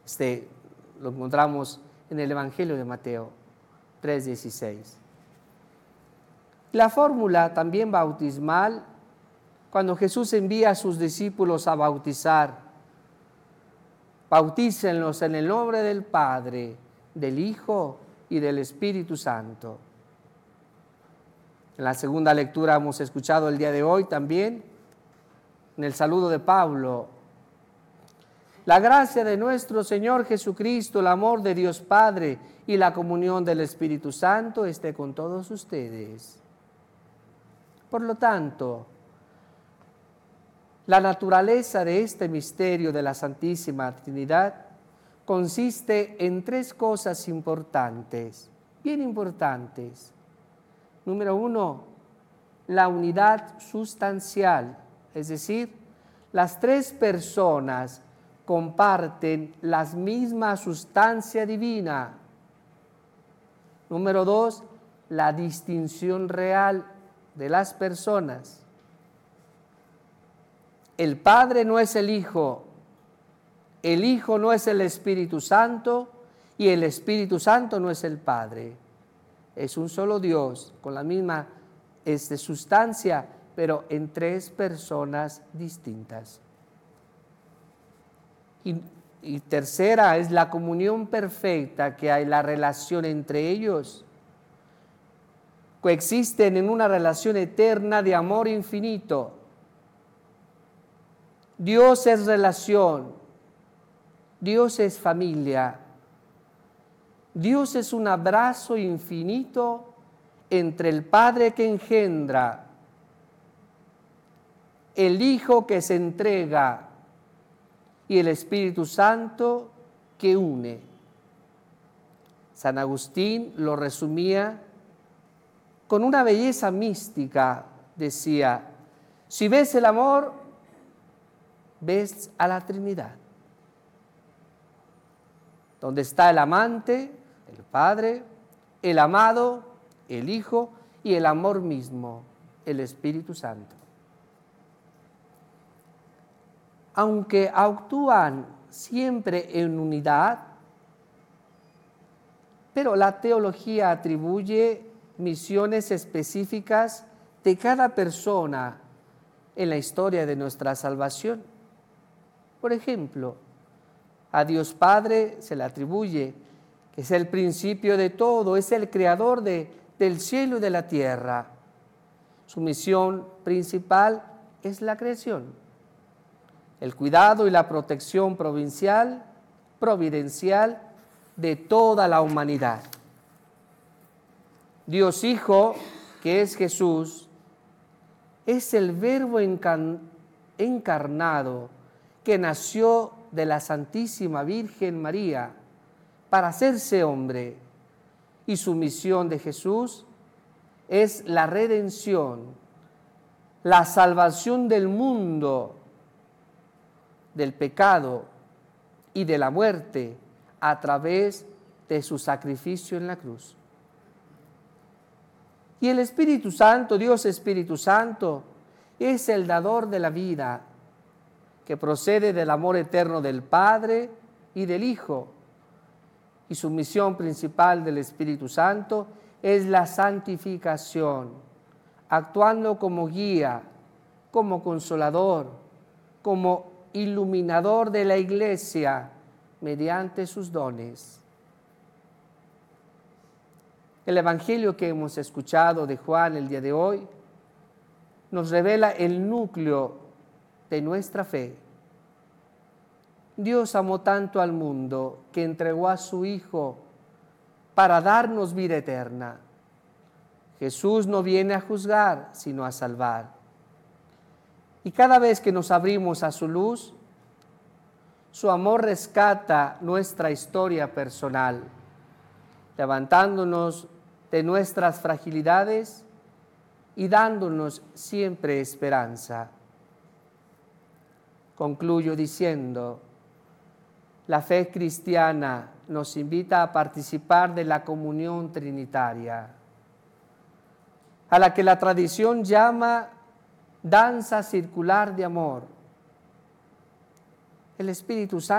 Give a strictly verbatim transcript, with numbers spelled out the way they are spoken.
Este lo encontramos en el Evangelio de Mateo tres dieciséis. La fórmula también bautismal, cuando Jesús envía a sus discípulos a bautizar: bautícenlos en el nombre del Padre, del Hijo y del Espíritu Santo. En la segunda lectura hemos escuchado el día de hoy también, en el saludo de Pablo: la gracia de nuestro Señor Jesucristo, el amor de Dios Padre y la comunión del Espíritu Santo esté con todos ustedes. Por lo tanto, la naturaleza de este misterio de la Santísima Trinidad consiste en tres cosas importantes, bien importantes. Número uno, la unidad sustancial, es decir, las tres personas comparten la misma sustancia divina. Número dos, la distinción real de las personas. El Padre no es el Hijo, el Hijo no es el Espíritu Santo y el Espíritu Santo no es el Padre. Es un solo Dios con la misma este, sustancia, pero en tres personas distintas. Y, y tercera es la comunión perfecta que hay, la relación entre ellos. Coexisten en una relación eterna de amor infinito. Dios es relación, Dios es familia, Dios es un abrazo infinito entre el Padre que engendra, el Hijo que se entrega y el Espíritu Santo que une. San Agustín lo resumía con una belleza mística, decía: si ves el amor, ves a la Trinidad. Donde está el amante, el Padre, el amado, el Hijo, y el amor mismo, el Espíritu Santo. Aunque actúan siempre en unidad, pero la teología atribuye misiones específicas de cada persona en la historia de nuestra salvación. Por ejemplo, a Dios Padre se le atribuye que es el principio de todo, es el creador de, del cielo y de la tierra. Su misión principal es la creación, el cuidado y la protección provincial, providencial de toda la humanidad. Dios Hijo, que es Jesús, es el Verbo encarnado que nació de la Santísima Virgen María para hacerse hombre, y su misión de Jesús es la redención, la salvación del mundo, del pecado y de la muerte a través de su sacrificio en la cruz. Y el Espíritu Santo, Dios Espíritu Santo, es el dador de la vida, que procede del amor eterno del Padre y del Hijo. Y su misión principal del Espíritu Santo es la santificación, actuando como guía, como consolador, como iluminador de la Iglesia mediante sus dones. El Evangelio que hemos escuchado de Juan el día de hoy nos revela el núcleo de nuestra fe. Dios amó tanto al mundo que entregó a su Hijo para darnos vida eterna. Jesús no viene a juzgar, sino a salvar. Y cada vez que nos abrimos a su luz, su amor rescata nuestra historia personal, levantándonos de nuestras fragilidades y dándonos siempre esperanza. Concluyo diciendo: la fe cristiana nos invita a participar de la comunión trinitaria, a la que la tradición llama danza circular de amor. El Espíritu Santo